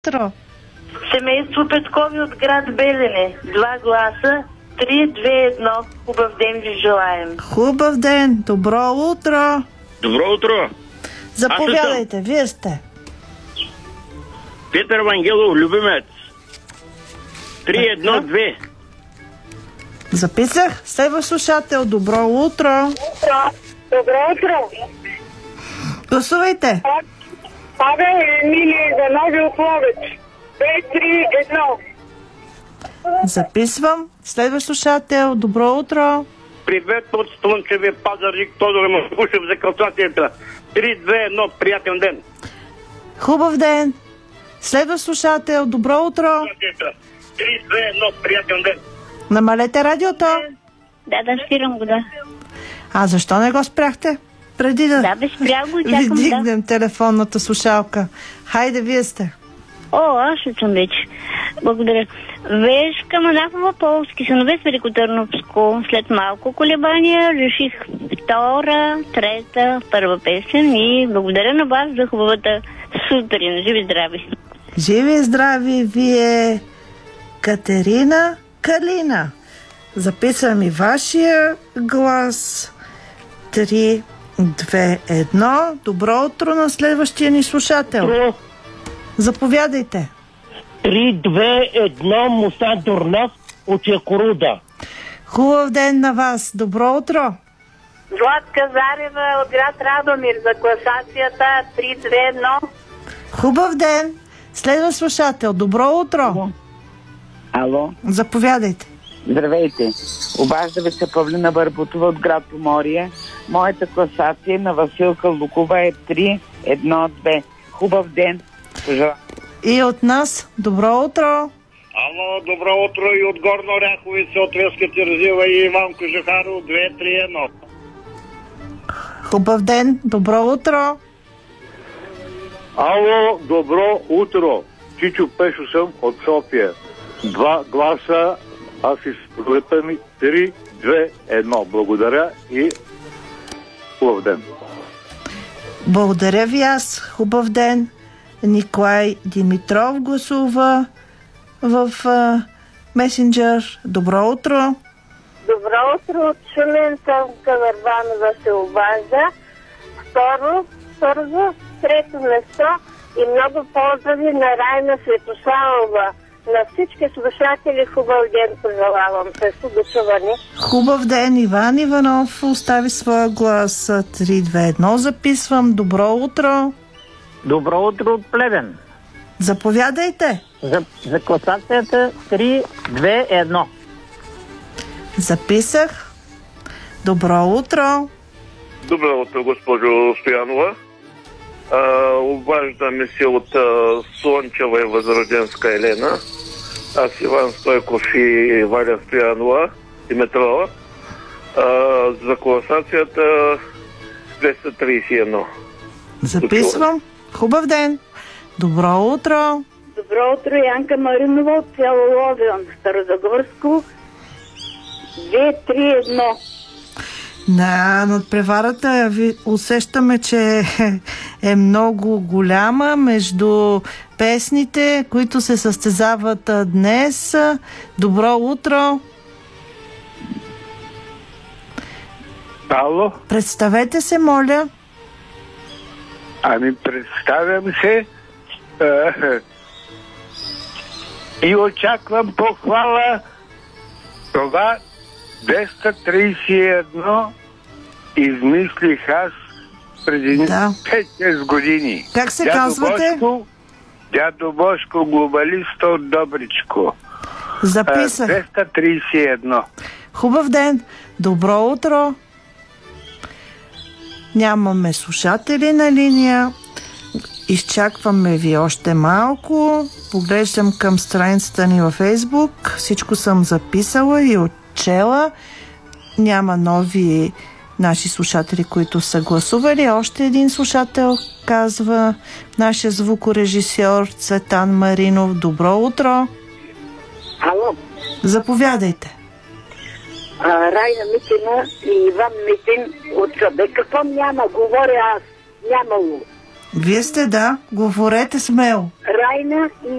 утро. Семейство Петкови от град Белене. 2 гласа. 3, 2, 1. Хубав ден ви желаем. Хубав ден. Добро утро. Добро утро. Заповядайте, вие сте. Петър Вангелов, любимец. 3, 1, 2. Записах. Следва слушател. Добро утро. Добро утро. Гласувайте. Павел Емилия за нови Ловеч. 2, 3, 1. Записвам. Следва слушател. Добро утро. Привет от Слънчевия Пазарик, Тодор Макушев за класацията. 3, 2, 1. Приятен ден. Хубав ден. Следва слушател. Добро утро. 3, 2, 1. Приятен ден. Намалете радиото. Да, спирам го, да. А защо не го спряхте? Преди да спря го и ви чакам, дигнем телефонната слушалка. Хайде, вие сте. Аз съм вече. Благодаря. Вешка Манахова Полски, синове с Великотърновско. След малко колебания реших втора, трета, първа песен и благодаря на вас за хубавата сутрин. Живи здрави! Живи и здрави, вие Катерина Калина. Записвам и вашия глас. 3, 2, 1. Добро утро на следващия ни слушател. Заповядайте. 3, 2, 1. Муса Дурнов от Якоруда. Хубав ден на вас. Добро утро. Златка Зарева от град Радомир за класацията. 3, 2, 1. Хубав ден. Следва слушател. Добро утро. Ало, Заповядайте. здравейте. Обажда ви се Павлина Барбутова от град Поморие. Моята класация на Василка Лукова е 3, 1, 2. Хубав ден. Пожелавам. И от нас. Добро утро. Ало, добро утро и от Горно Ряховица, от Веска Терзива и Иван Кожухаров. 2, 3, 1. Хубав ден. Добро утро. Ало, добро утро. Чичо Пешо съм от София. 2 гласа, аз изпълнята ми 3, 2, 1. Благодаря и хубав ден. Благодаря ви аз. Хубав ден. Николай Димитров гласува в месенджер. Добро утро. Добро утро от Шумен, Тонка Върбанова се обажда. Второ, първо, трето место и много поздрави на Райна Светославова. На всички слушатели хубав ден пожелавам. Също дочуване. Хубав ден. Иван Иванов остави своя глас. 3, 2, 1. Записвам. Добро утро. Добро утро от Плевен. Заповядайте. За класацията 3, 2, 1. Записах. Добро утро. Добро утро, госпожо Стоянова. Обаждаме се от Слънчева и Възрожденска Елена. Аз Иван Стойков и Валя Стоянова Димитрова. За класацията 231. Записвам. Хубав ден. Добро утро. Добро утро, Янка Маринова от село Ловион, Старозагорско. 2, 3, 1. На надпреварата ви усещаме, че е много голяма между песните, които се състезават днес. Добро утро. Ало? Представете се, моля. Ами представям се и очаквам похвала. Това 231 измислих аз преди 5-6 години. Как се казвате? Дядо Бошко, глобалист от Добричко. Записах. 231. Хубав ден. Добро утро. Нямаме слушатели на линия. Изчакваме ви още малко. Поглеждам към страницата ни във Фейсбук. Всичко съм записала и отчела. Няма нови наши слушатели, които са гласували. Още един слушател казва нашия звукорежисьор Цветан Маринов. Добро утро. Ало. Заповядайте. Райна Митина и Иван Митин от Събе. Какво няма? Говоря аз. Нямало. Вие сте, да. Говорете смело. Райна и